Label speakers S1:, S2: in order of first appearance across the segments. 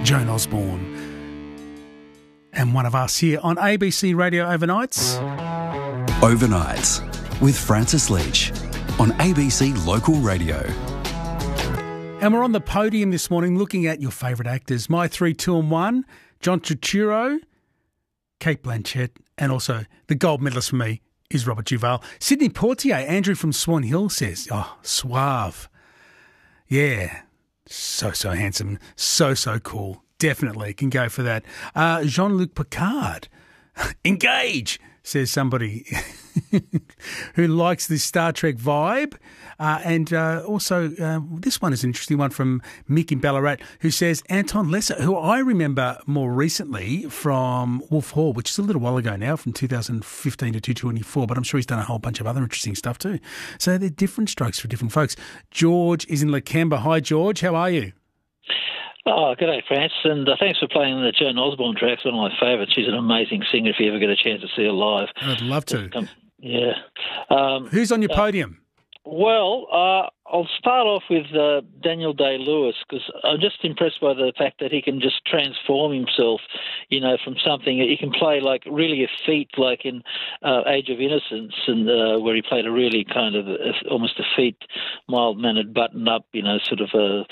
S1: Joan Osborne. And one of us here on ABC Radio Overnights.
S2: Overnights with Francis Leach on ABC Local Radio.
S1: And we're on the podium this morning looking at your favourite actors. My 3, 2 and 1, John Turturro, Cate Blanchett, and also the gold medalist for me is Robert Duvall. Sidney Poitier, Andrew from Swan Hill says, oh, suave. Yeah, so handsome, so cool. Definitely can go for that. Jean-Luc Picard, engage, says somebody who likes this Star Trek vibe. And also, this one is an interesting one from Mick in Ballarat, who says Anton Lesser, who I remember more recently from Wolf Hall, which is a little while ago now, from 2015 to 2024, but I'm sure he's done a whole bunch of other interesting stuff too. So they're different strokes for different folks. George is in Lakemba. Hi, George. How are you?
S3: Oh, good day, France, and thanks for playing the Joan Osborne tracks, one of my favourites. She's an amazing singer if you ever get a chance to see her live.
S1: I'd love to.
S3: Yeah.
S1: Who's on your podium?
S3: Well, I'll start off with Daniel Day-Lewis, because I'm just impressed by the fact that he can just transform himself, from something. He can play like really a feat, like in Age of Innocence, and where he played a really kind of almost a feat, mild-mannered, buttoned-up, sort of a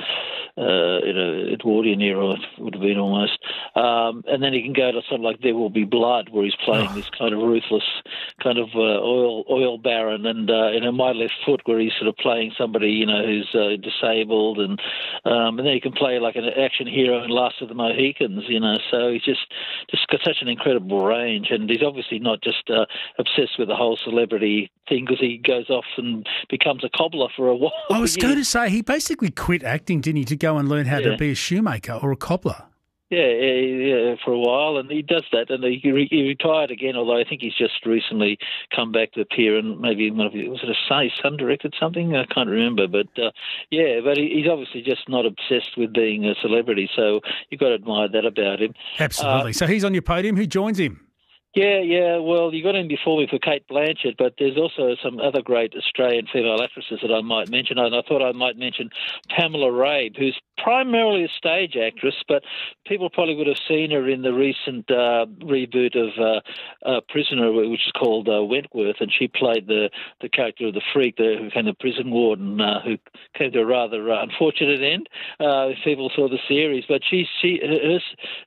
S3: Edwardian era, it would have been almost. And then he can go to something like There Will Be Blood, where he's playing this kind of ruthless kind of oil baron, and in My Left Foot, where he's sort of playing somebody, who's disabled, and then he can play like an action hero in Last of the Mohicans, so he's just got such an incredible range, and he's obviously not just obsessed with the whole celebrity thing, because he goes off and becomes a cobbler for a while.
S1: I was going to say, he basically quit acting, didn't he, to go and learn how to be a shoemaker or a cobbler?
S3: Yeah, for a while, and he does that, and he retired again, although I think he's just recently come back to appear, and maybe was it his son directed something? I can't remember, but but he's obviously just not obsessed with being a celebrity, so you've got to admire that about him.
S1: Absolutely. So he's on your podium. Who joins him?
S3: Yeah. Well, you got in before me for Cate Blanchett, but there's also some other great Australian female actresses that I might mention. And I thought I might mention Pamela Rabe, who's primarily a stage actress, but people probably would have seen her in the recent reboot of Prisoner, which is called Wentworth, and she played the character of the freak, who became the prison warden, who came to a rather unfortunate end. If people saw the series, but